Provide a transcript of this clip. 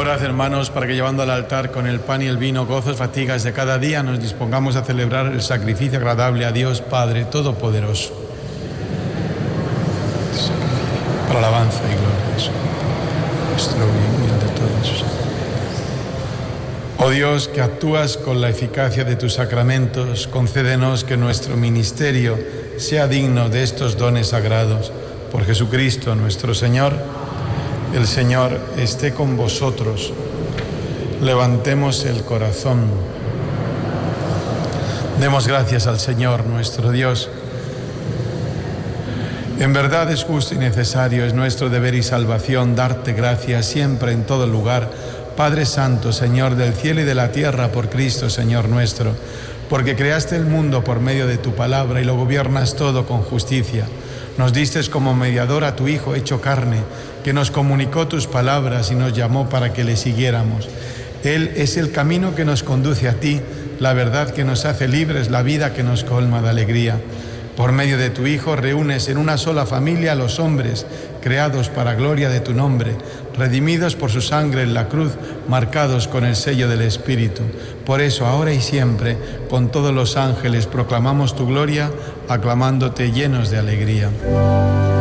Orad, hermanos, para que llevando al altar con el pan y el vino, gozos, fatigas de cada día, nos dispongamos a celebrar el sacrificio agradable a Dios Padre Todopoderoso. Para alabanza y gloria de su nombre, nuestro bien y el de todos. Oh Dios, que actúas con la eficacia de tus sacramentos, concédenos que nuestro ministerio sea digno de estos dones sagrados. Por Jesucristo nuestro Señor. El Señor esté con vosotros. Levantemos el corazón. Demos gracias al Señor nuestro Dios. En verdad es justo y necesario, es nuestro deber y salvación darte gracias siempre en todo lugar, Padre Santo, Señor del cielo y de la tierra, por Cristo, Señor nuestro, porque creaste el mundo por medio de tu palabra y lo gobiernas todo con justicia. Nos diste como mediador a tu Hijo hecho carne, que nos comunicó tus palabras y nos llamó para que le siguiéramos. Él es el camino que nos conduce a ti, la verdad que nos hace libres, la vida que nos colma de alegría. Por medio de tu Hijo reúnes en una sola familia a los hombres, creados para gloria de tu nombre, redimidos por su sangre en la cruz, marcados con el sello del Espíritu. Por eso, ahora y siempre, con todos los ángeles, proclamamos tu gloria, aclamándote llenos de alegría.